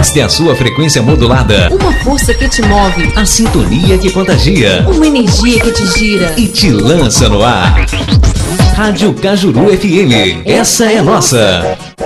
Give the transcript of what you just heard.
Esta é a sua frequência modulada. Uma força que te move. A sintonia que contagia. Uma energia que te gira. E te lança no ar. Rádio Cajuru FM. Essa é nossa.